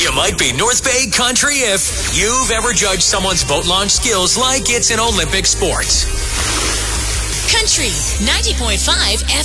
You might be North Bay country if you've ever judged someone's boat launch skills like it's an Olympic sport. Country 90.5 FM.